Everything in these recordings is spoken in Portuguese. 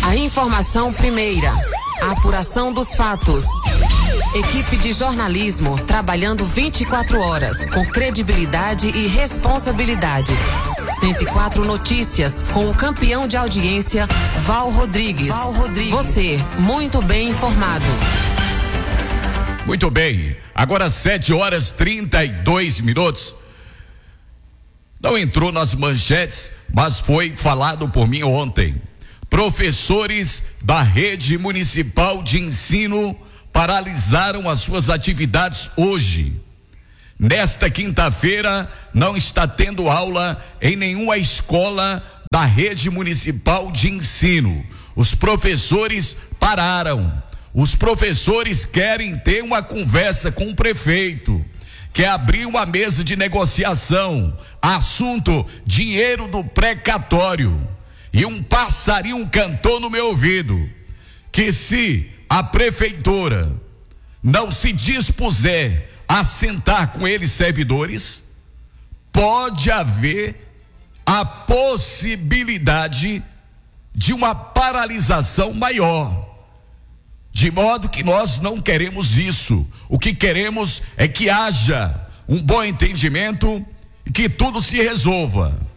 A informação primeira. A apuração dos fatos. Equipe de jornalismo trabalhando 24 horas, com credibilidade e responsabilidade. 104 Notícias, com o campeão de audiência, Val Rodrigues. Você, muito bem informado. Muito bem, agora 7h32. Não entrou nas manchetes, mas foi falado por mim ontem. Professores da rede municipal de ensino paralisaram as suas atividades hoje. Nesta quinta-feira, não está tendo aula em nenhuma escola da rede municipal de ensino. Os professores pararam. Os professores querem ter uma conversa com o prefeito, quer abrir uma mesa de negociação, assunto dinheiro do precatório. E um passarinho cantou no meu ouvido que se a prefeitura não se dispuser a sentar com eles servidores, pode haver a possibilidade de uma paralisação maior. De modo que nós não queremos isso. O que queremos é que haja um bom entendimento e que tudo se resolva.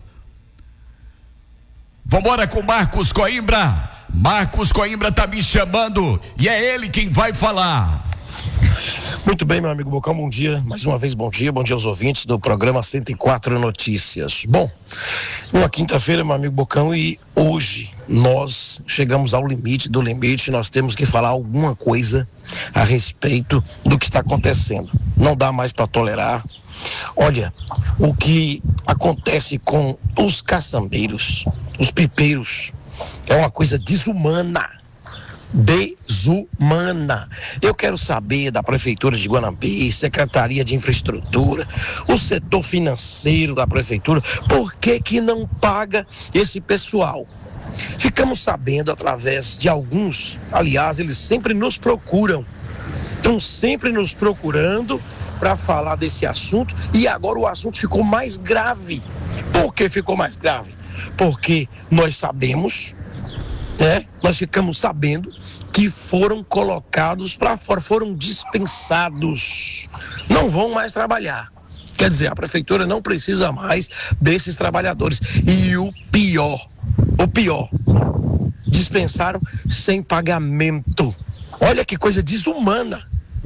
Vambora com Marcos Coimbra. Marcos Coimbra está me chamando e é ele quem vai falar. Muito bem, meu amigo Bocão, bom dia, mais uma vez bom dia aos ouvintes do programa 104 Notícias. Bom, uma quinta-feira, meu amigo Bocão, e hoje nós chegamos ao limite do limite, nós temos que falar alguma coisa a respeito do que está acontecendo. Não dá mais para tolerar. Olha, o que acontece com os caçambeiros, os pipeiros, é uma coisa desumana. Eu quero saber da Prefeitura de Guanambi, Secretaria de Infraestrutura, o setor financeiro da Prefeitura, por que não paga esse pessoal? Ficamos sabendo através de alguns, aliás, eles sempre nos procuram, estão sempre nos procurando para falar desse assunto, e agora o assunto ficou mais grave. Por que ficou mais grave? Porque nós sabemos, nós ficamos sabendo que foram colocados para fora, foram dispensados, não vão mais trabalhar. Quer dizer, a prefeitura não precisa mais desses trabalhadores. E o pior, dispensaram sem pagamento. Olha que coisa desumana.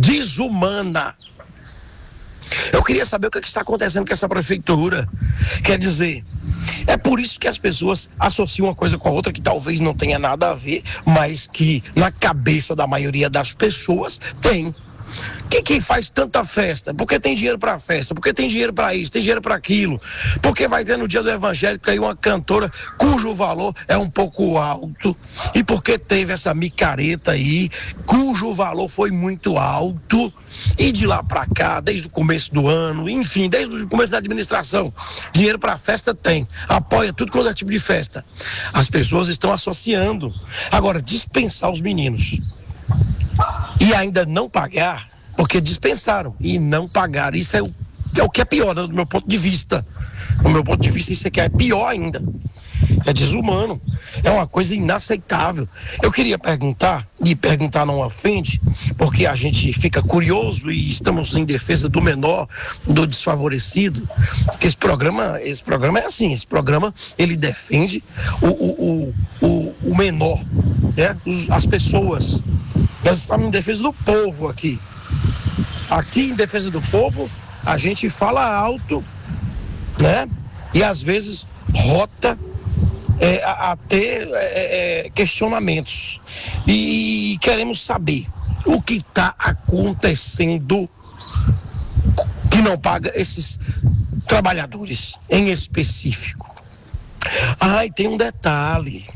Eu queria saber o que está acontecendo com essa prefeitura. Quer dizer, é por isso que as pessoas associam uma coisa com a outra que talvez não tenha nada a ver, mas que na cabeça da maioria das pessoas tem. Quem faz tanta festa? Porque tem dinheiro para festa, porque tem dinheiro para isso, tem dinheiro para aquilo, porque vai ter no dia do evangélico aí uma cantora cujo valor é um pouco alto, e porque teve essa micareta aí cujo valor foi muito alto, e de lá para cá, desde o começo do ano, enfim, desde o começo da administração, dinheiro para festa tem, apoia tudo quanto é tipo de festa. As pessoas estão associando. Agora, dispensar os meninos e ainda não pagar, porque dispensaram e não pagaram, isso é o que é pior, né, do meu ponto de vista. Do meu ponto de vista, isso aqui é pior ainda. É desumano, é uma coisa inaceitável. Eu queria perguntar, e perguntar não ofende, porque a gente fica curioso e estamos em defesa do menor, do desfavorecido, porque esse programa é assim, esse programa ele defende o menor, né? As pessoas. Nós estamos em defesa do povo aqui. Aqui em defesa do povo, a gente fala alto, né? E às vezes rota a ter questionamentos. E queremos saber o que está acontecendo que não paga esses trabalhadores em específico. E tem um detalhe.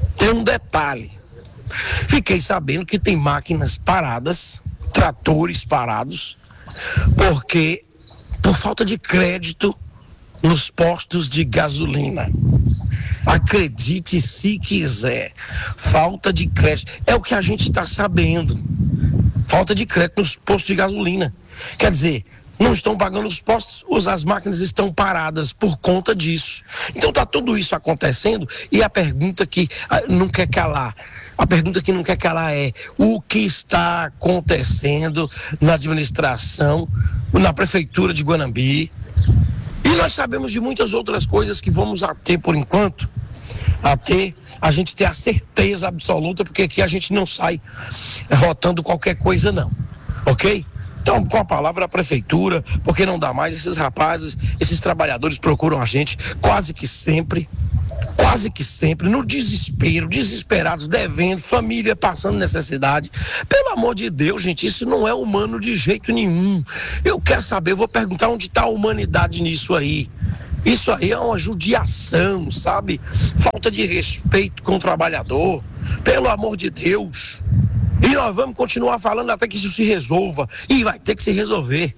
Fiquei sabendo que tem máquinas paradas, tratores parados, porque por falta de crédito nos postos de gasolina. Acredite se quiser, falta de crédito, é o que a gente está sabendo, falta de crédito nos postos de gasolina. Quer dizer, não estão pagando os postos, as máquinas estão paradas por conta disso. Então está tudo isso acontecendo e a pergunta que não quer calar, é: o que está acontecendo na administração, na prefeitura de Guanambi? E nós sabemos de muitas outras coisas que vamos ter por enquanto, a gente ter a certeza absoluta, porque aqui a gente não sai rotando qualquer coisa não, ok? Então, com a palavra a prefeitura, porque não dá mais, esses rapazes, esses trabalhadores procuram a gente quase que sempre, no desespero, desesperados, devendo, família passando necessidade. Pelo amor de Deus, gente, isso não é humano de jeito nenhum. Eu quero saber, eu vou perguntar onde está a humanidade nisso aí. Isso aí é uma judiação, sabe? Falta de respeito com o trabalhador. Pelo amor de Deus. E nós vamos continuar falando até que isso se resolva. E vai ter que se resolver.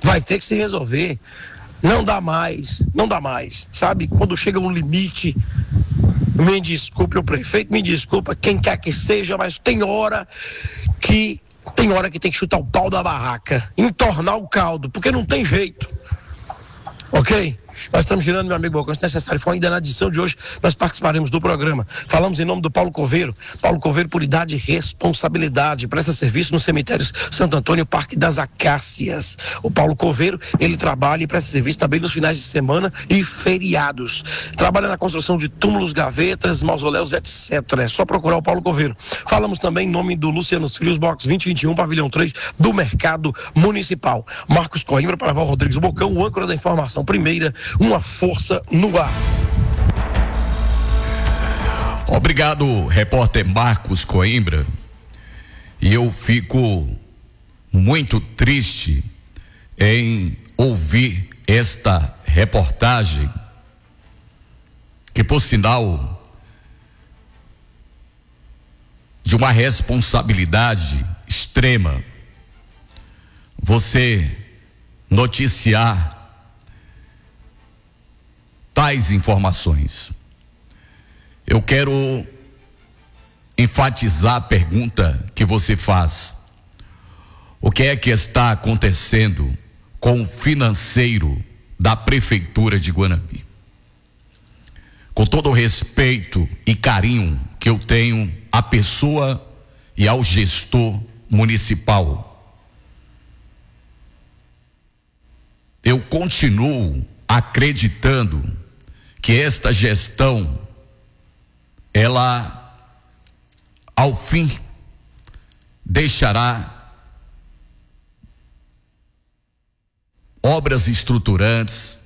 Não dá mais, sabe? Quando chega um limite, me desculpe o prefeito, me desculpa quem quer que seja, mas tem hora que tem que chutar o pau da barraca, entornar o caldo, porque não tem jeito, ok? Nós estamos girando, meu amigo Bocão, se necessário for ainda na edição de hoje, nós participaremos do programa. Falamos em nome do Paulo Coveiro, por idade e responsabilidade, presta serviço no cemitério Santo Antônio, Parque das Acácias. O Paulo Coveiro, ele trabalha e presta serviço também nos finais de semana e feriados. Trabalha na construção de túmulos, gavetas, mausoléus, etc. É só procurar o Paulo Coveiro. Falamos também em nome do Luciano Filhos, box 2021, pavilhão 3, do Mercado Municipal. Marcos Coimbra, para Val Rodrigues Bocão, o âncora da informação primeira, uma força no ar. Obrigado, repórter Marcos Coimbra. E eu fico muito triste em ouvir esta reportagem, que por sinal de uma responsabilidade extrema, você noticiar tais informações. Eu quero enfatizar a pergunta que você faz: o que é que está acontecendo com o financeiro da prefeitura de Guanambi? Com todo o respeito e carinho que eu tenho à pessoa e ao gestor municipal, eu continuo acreditando que esta gestão, ela, ao fim, deixará obras estruturantes,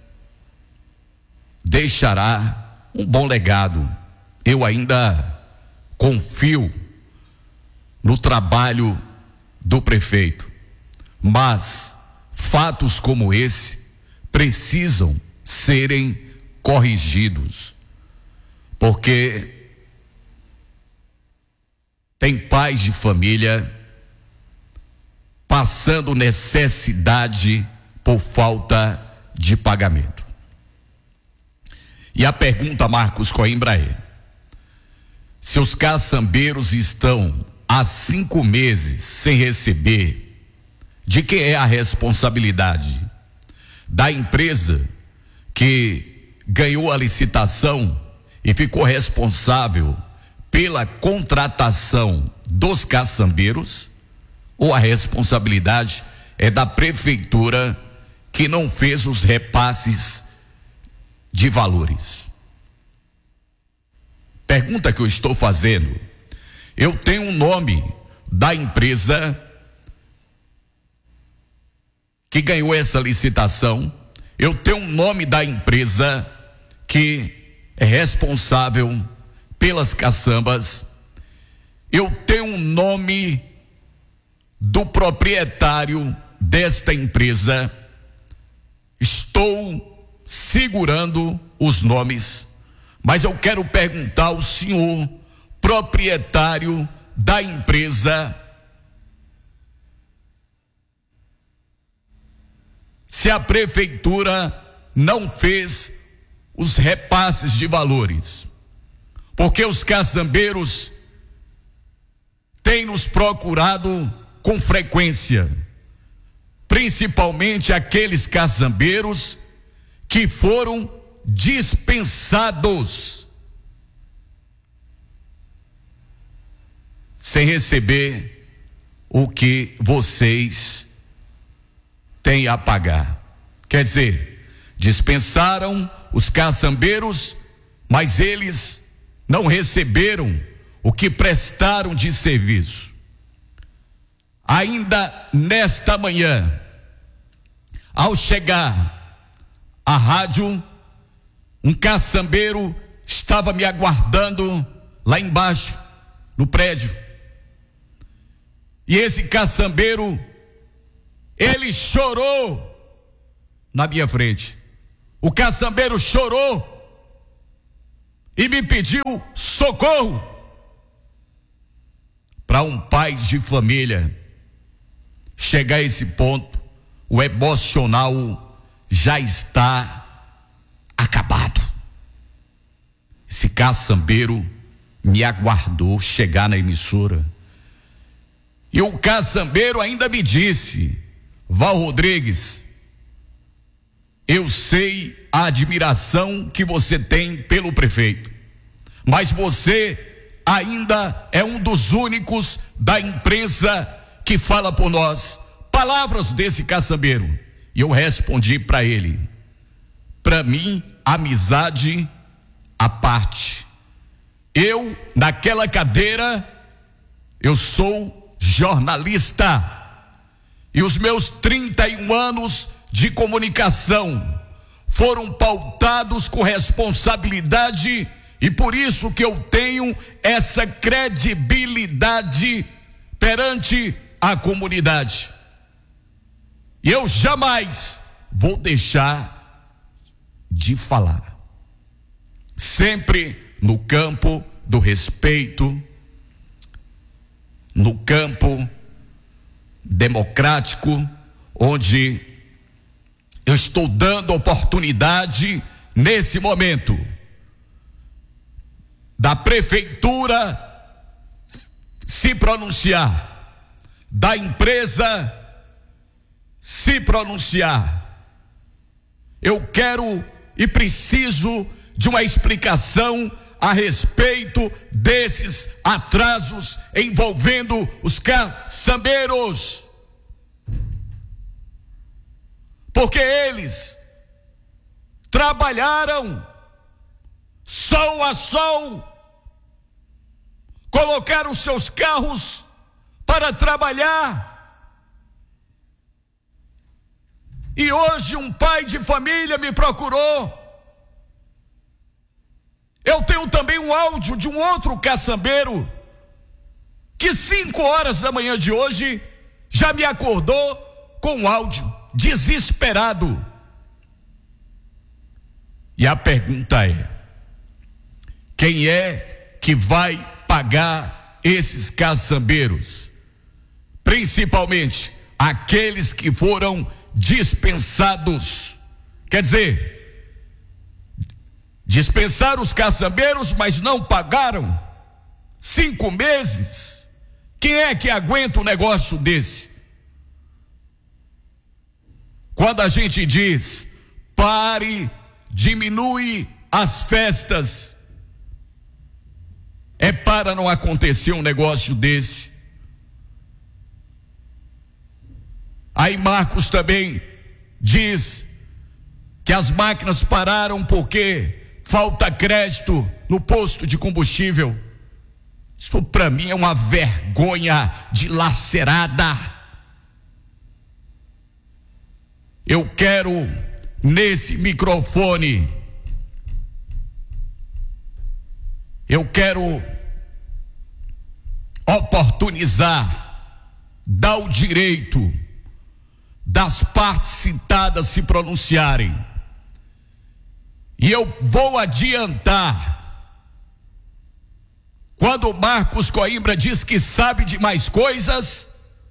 deixará um bom legado. Eu ainda confio no trabalho do prefeito, mas fatos como esse precisam serem corrigidos, porque tem pais de família passando necessidade por falta de pagamento. E a pergunta, Marcos Coimbra, é: se os caçambeiros estão há 5 meses sem receber, de quem é a responsabilidade? Da empresa que ganhou a licitação e ficou responsável pela contratação dos caçambeiros, ou a responsabilidade é da prefeitura que não fez os repasses de valores? Pergunta que eu estou fazendo. Eu tenho um nome da empresa que ganhou essa licitação, eu tenho um nome da empresa que é responsável pelas caçambas, eu tenho um nome do proprietário desta empresa, estou segurando os nomes, mas eu quero perguntar ao senhor, proprietário da empresa, se a prefeitura não fez os repasses de valores, porque os caçambeiros têm nos procurado com frequência, principalmente aqueles cazambeiros que foram dispensados sem receber o que vocês têm a pagar. Quer dizer, dispensaram os cazambeiros, mas eles não receberam o que prestaram de serviço. Ainda nesta manhã, ao chegar à rádio, um caçambeiro estava me aguardando lá embaixo, no prédio. E esse caçambeiro, ele chorou na minha frente. O caçambeiro chorou e me pediu socorro. Para um pai de família chegar a esse ponto, o emocional já está acabado. Esse caçambeiro me aguardou chegar na emissora. E o caçambeiro ainda me disse: Val Rodrigues, eu sei a admiração que você tem pelo prefeito, mas você ainda é um dos únicos da imprensa que fala por nós. Palavras desse caçambeiro. E eu respondi para ele: para mim, amizade à parte. Eu, naquela cadeira, eu sou jornalista. E os meus 31 anos de comunicação foram pautados com responsabilidade, e por isso que eu tenho essa credibilidade perante a comunidade. E eu jamais vou deixar de falar. Sempre no campo do respeito, no campo democrático, onde eu estou dando oportunidade nesse momento da prefeitura se pronunciar, da empresa se pronunciar. Eu quero e preciso de uma explicação a respeito desses atrasos envolvendo os caçambeiros, porque eles trabalharam sol a sol, colocaram seus carros para trabalhar. E hoje um pai de família me procurou. Eu tenho também um áudio de um outro caçambeiro que 5 horas da manhã de hoje já me acordou com um áudio, desesperado. E a pergunta é: quem é que vai pagar esses caçambeiros? Principalmente aqueles que foram dispensados. Quer dizer, dispensaram os caçambeiros, mas não pagaram 5 meses. Quem é que aguenta um negócio desse? Quando a gente diz pare, diminui as festas, é para não acontecer um negócio desse. Aí Marcos também diz que as máquinas pararam porque falta crédito no posto de combustível. Isso para mim é uma vergonha dilacerada. Eu quero nesse microfone, eu quero oportunizar, dar o direito das partes citadas se pronunciarem. E eu vou adiantar: quando o Marcos Coimbra diz que sabe de mais coisas,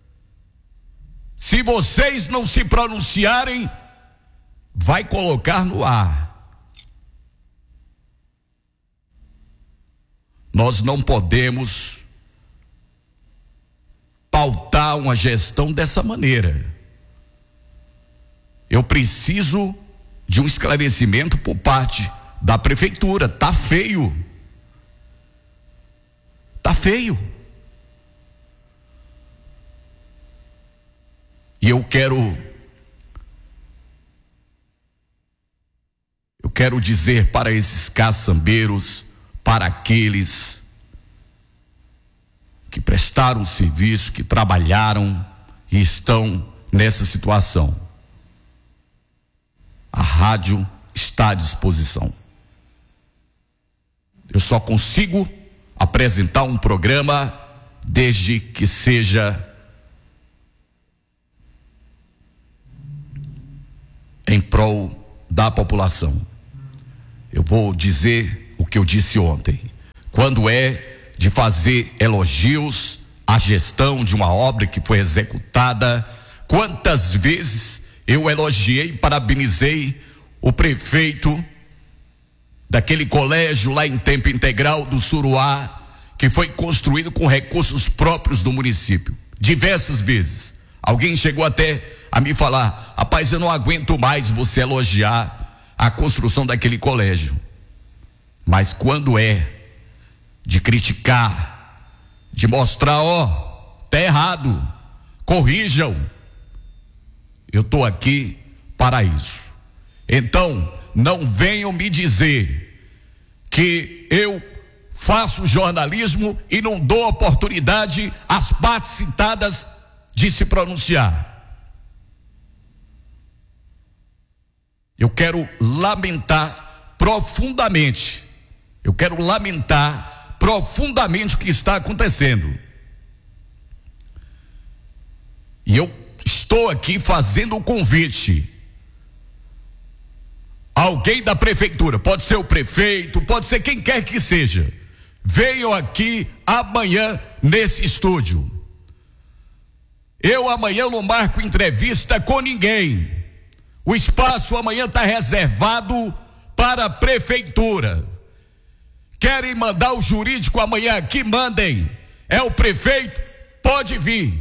se vocês não se pronunciarem, vai colocar no ar. Nós não podemos pautar uma gestão dessa maneira. eu preciso de um esclarecimento por parte da prefeitura. Tá feio. Tá feio. E eu quero dizer para esses caçambeiros, para aqueles que prestaram serviço, que trabalharam e estão nessa situação. A rádio está à disposição. Eu só consigo apresentar um programa desde que seja em prol da população. Eu vou dizer o que eu disse ontem. Quando é de fazer elogios à gestão de uma obra que foi executada, quantas vezes eu elogiei e parabenizei o prefeito daquele colégio lá em tempo integral do Suruá, que foi construído com recursos próprios do município. Diversas vezes. Alguém chegou até a me falar: rapaz, eu não aguento mais você elogiar a construção daquele colégio. Mas quando é de criticar, de mostrar, tá errado, corrijam, eu estou aqui para isso. Então, não venham me dizer que eu faço jornalismo e não dou oportunidade às partes citadas de se pronunciar. Eu quero lamentar profundamente. Eu quero lamentar profundamente o que está acontecendo. E eu estou aqui fazendo um convite. Alguém da prefeitura, pode ser o prefeito, pode ser quem quer que seja, venham aqui amanhã nesse estúdio. Eu amanhã não marco entrevista com ninguém. O espaço amanhã está reservado para a prefeitura. Querem mandar o jurídico amanhã aqui? Mandem. É o prefeito? Pode vir.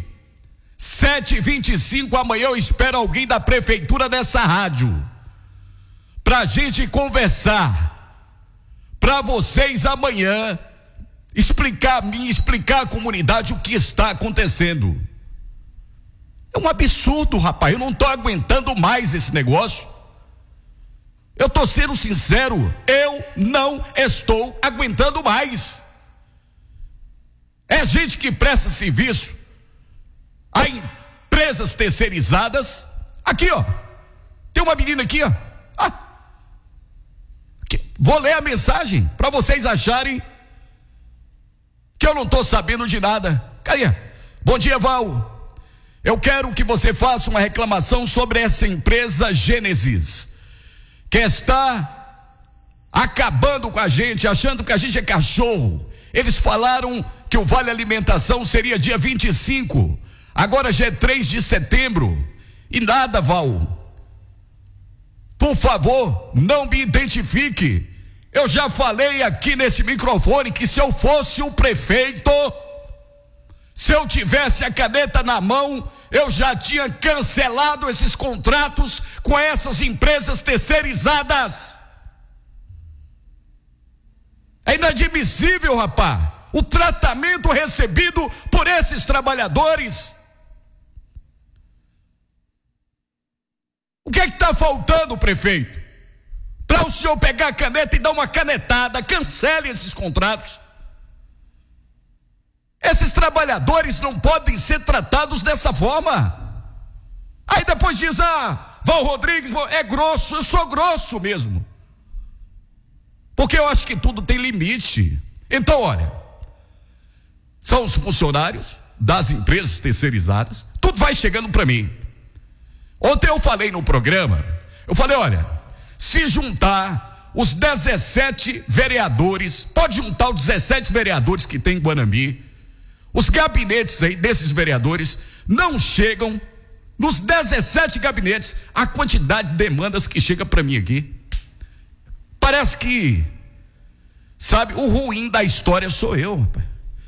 7h25 amanhã eu espero alguém da prefeitura nessa rádio, pra gente conversar, pra vocês amanhã explicar a mim, explicar à comunidade o que está acontecendo. É um absurdo, rapaz. Eu não estou aguentando mais esse negócio. Eu estou sendo sincero, eu não estou aguentando mais. É gente que presta serviço a empresas terceirizadas. Aqui, tem uma menina aqui, vou ler a mensagem para vocês acharem que eu não estou sabendo de nada. Cadê? Bom dia, Val. Eu quero que você faça uma reclamação sobre essa empresa Gênesis, que está acabando com a gente, achando que a gente é cachorro. Eles falaram que o Vale Alimentação seria dia 25, agora já é 3 de setembro, e nada, Val. Por favor, não me identifique. Eu já falei aqui nesse microfone que se eu fosse o prefeito, se eu tivesse a caneta na mão, eu já tinha cancelado esses contratos com essas empresas terceirizadas. É inadmissível, rapaz, o tratamento recebido por esses trabalhadores. O que é que está faltando, prefeito? Para o senhor pegar a caneta e dar uma canetada, cancele esses contratos. Esses trabalhadores não podem ser tratados dessa forma. Aí depois diz: Val Rodrigues é grosso. Eu sou grosso mesmo, porque eu acho que tudo tem limite. Então, olha, são os funcionários das empresas terceirizadas, tudo vai chegando para mim. Ontem eu falei no programa, eu falei: olha, se juntar os 17 vereadores, pode juntar os 17 vereadores que tem em Guanambi, os gabinetes aí desses vereadores não chegam nos 17 gabinetes a quantidade de demandas que chega para mim aqui. Parece que, sabe, o ruim da história sou eu, rapaz.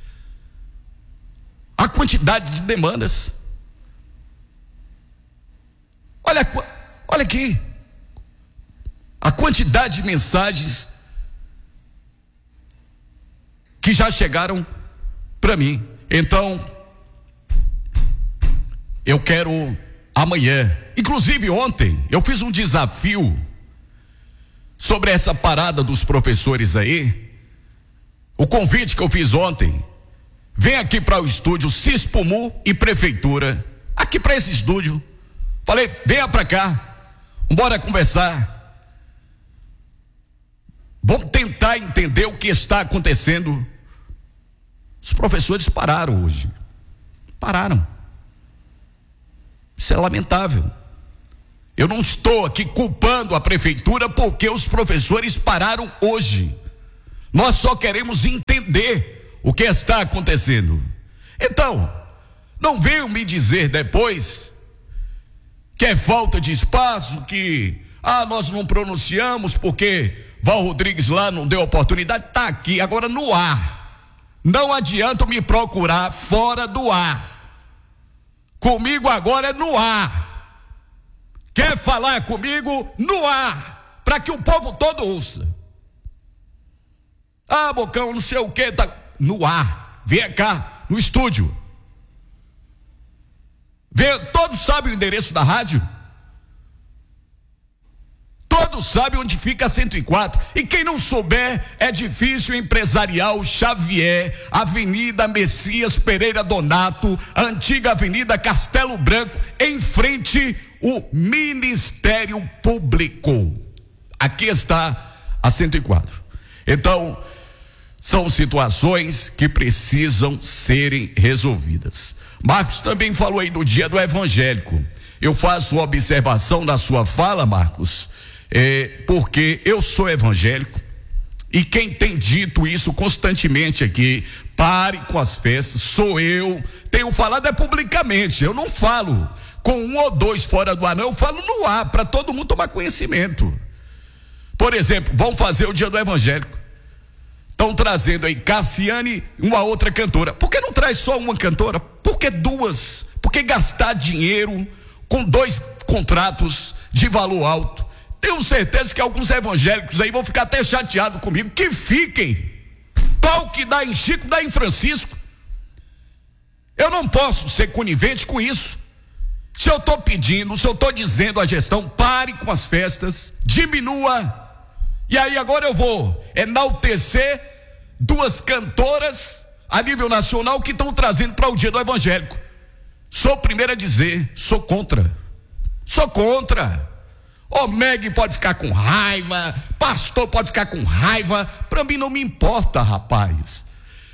A quantidade de demandas. Olha aqui, a quantidade de mensagens que já chegaram para mim. Então, eu quero amanhã, inclusive ontem, eu fiz um desafio sobre essa parada dos professores aí. O convite que eu fiz ontem, vem aqui para o estúdio Cispumul e Prefeitura, aqui para esse estúdio. Falei, venha para cá, bora conversar. Vamos tentar entender o que está acontecendo. Os professores pararam hoje. Pararam. Isso é lamentável. Eu não estou aqui culpando a prefeitura porque os professores pararam hoje. Nós só queremos entender o que está acontecendo. Então, não venham me dizer depois que é falta de espaço, que nós não pronunciamos porque Val Rodrigues lá não deu oportunidade. Está aqui agora no ar. Não adianta me procurar fora do ar. Comigo agora é no ar. Quer falar comigo? No ar. Para que o povo todo ouça. Bocão, não sei o que, tá no ar. Vem cá, no estúdio. Todos sabem o endereço da rádio? Todos sabem onde fica a 104. E quem não souber, Edifício Empresarial Xavier, Avenida Messias Pereira Donato, antiga Avenida Castelo Branco, em frente ao Ministério Público. Aqui está a 104. Então, são situações que precisam serem resolvidas. Marcos também falou aí do dia do evangélico. Eu faço observação da sua fala, Marcos, porque eu sou evangélico e quem tem dito isso constantemente aqui, pare com as festas, sou eu. Tenho falado publicamente, eu não falo com um ou dois fora do ar, não, eu falo no ar, para todo mundo tomar conhecimento. Por exemplo, vão fazer o dia do evangélico, estão trazendo aí Cassiane e uma outra cantora. Por que não traz só uma cantora? Por que duas? Por que gastar dinheiro com 2 contratos de valor alto? Tenho certeza que alguns evangélicos aí vão ficar até chateados comigo. Que fiquem. Pau que dá em Chico, dá em Francisco. Eu não posso ser conivente com isso. Se eu estou pedindo, se eu estou dizendo à gestão, pare com as festas, diminua. E aí agora eu vou enaltecer 2 cantoras a nível nacional que estão trazendo para o dia do evangélico. Sou o primeiro a dizer, sou contra. Sou contra. Meg pode ficar com raiva, pastor pode ficar com raiva, para mim não me importa, rapaz.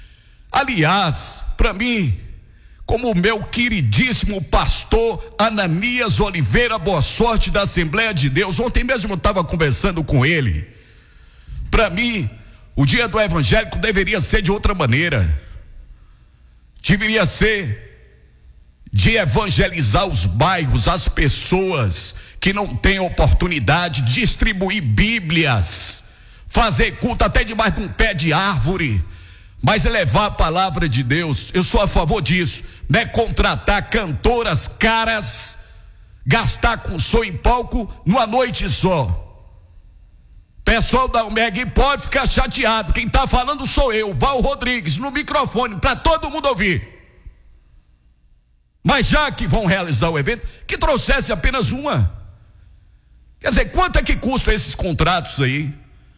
Aliás, para mim, como o meu queridíssimo pastor Ananias Oliveira Boa Sorte da Assembleia de Deus, ontem mesmo eu estava conversando com ele. Para mim, o dia do evangélico deveria ser de outra maneira. Deveria ser de evangelizar os bairros, as pessoas que não têm oportunidade, distribuir bíblias, fazer culto até debaixo de um pé de árvore, mas levar a palavra de Deus. Eu sou a favor disso, não é contratar cantoras caras, gastar com som em palco numa noite só. Pessoal da UMEG pode ficar chateado, quem está falando sou eu, Val Rodrigues, no microfone, para todo mundo ouvir. Mas já que vão realizar o evento, que trouxesse apenas uma. Quer dizer, quanto é que custam esses contratos aí?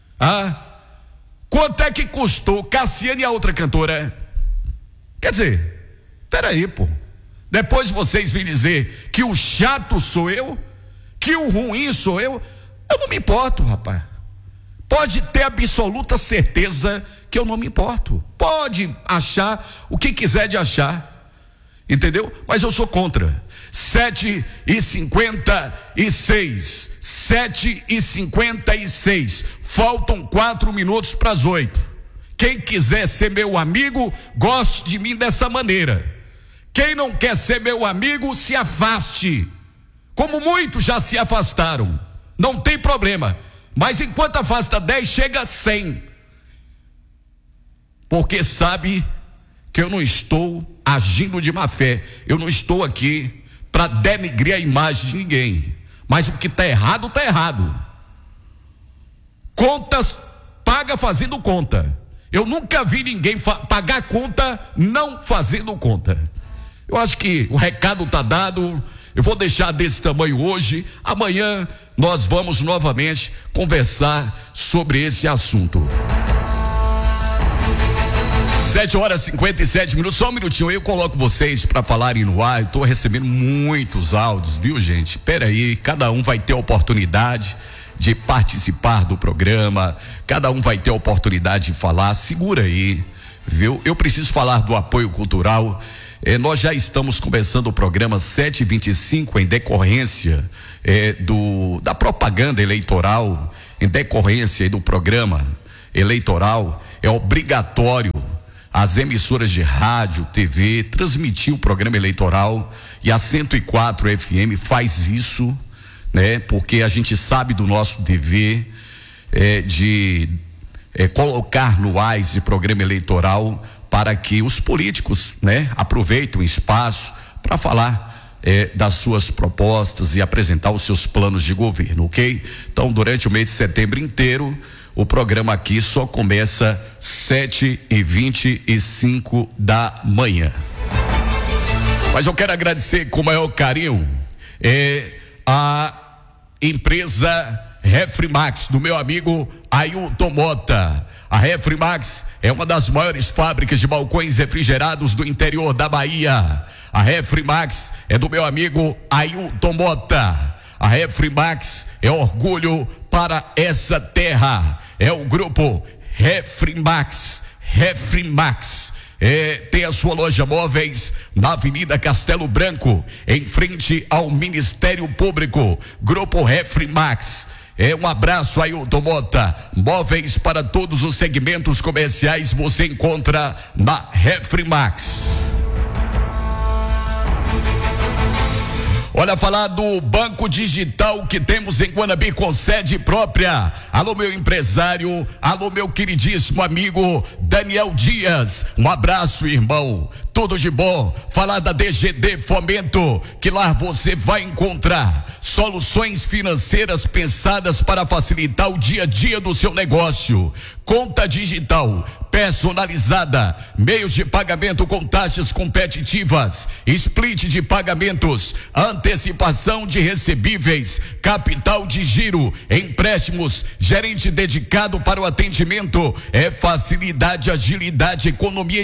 Quanto é que custou Cassiane e a outra cantora? Quer dizer, peraí, pô. Depois vocês vêm dizer que o chato sou eu, que o ruim sou eu. Eu não me importo, rapaz. Pode ter absoluta certeza que eu não me importo. Pode achar o que quiser de achar. Entendeu? Mas eu sou contra. 7h56. 7h56. Faltam 4 minutos para as 8. Quem quiser ser meu amigo, goste de mim dessa maneira. Quem não quer ser meu amigo, se afaste. Como muitos já se afastaram. Não tem problema. Mas enquanto afasta 10, chega a 100. Porque sabe que eu não estou agindo de má fé. Eu não estou aqui para denegrir a imagem de ninguém. Mas o que está errado, está errado. Contas paga fazendo conta. Eu nunca vi ninguém pagar conta não fazendo conta. Eu acho que o recado está dado. Eu vou deixar desse tamanho hoje. Amanhã nós vamos novamente conversar sobre esse assunto. 7h57. Só um minutinho, eu coloco vocês para falarem no ar. Eu tô recebendo muitos áudios, viu, gente? Peraí, cada um vai ter a oportunidade de participar do programa, cada um vai ter a oportunidade de falar. Segura aí, viu? Eu preciso falar do apoio cultural. Nós já estamos começando o programa 7h25 em decorrência da propaganda eleitoral, em decorrência do programa eleitoral. É obrigatório as emissoras de rádio, TV, transmitir o programa eleitoral, e a 104 FM faz isso, né? Porque a gente sabe do nosso dever de colocar no ar esse programa eleitoral para que os políticos, né, aproveitem o espaço para falar das suas propostas e apresentar os seus planos de governo, ok? Então, durante o mês de setembro inteiro, o programa aqui só começa 7h25 da manhã. Mas eu quero agradecer com o maior carinho a empresa Refrimax, do meu amigo Ailton Mota. A Refrimax é uma das maiores fábricas de balcões refrigerados do interior da Bahia. A Refrimax é do meu amigo Ailton Mota. A Refrimax é orgulho para essa terra. É o grupo Refrimax. Refrimax tem a sua loja móveis na Avenida Castelo Branco, em frente ao Ministério Público. Grupo Refrimax. Um abraço aí, Ailton Mota. Móveis para todos os segmentos comerciais você encontra na Refrimax. Olha, falar do banco digital que temos em Guanabi com sede própria. Alô, meu empresário, alô, meu queridíssimo amigo Daniel Dias. Um abraço, irmão. Tudo de bom. Falar da DGD Fomento, que lá você vai encontrar soluções financeiras pensadas para facilitar o dia a dia do seu negócio. Conta digital personalizada, meios de pagamento com taxas competitivas, split de pagamentos, antecipação de recebíveis, capital de giro, empréstimos, gerente dedicado para o atendimento, facilidade, agilidade, economia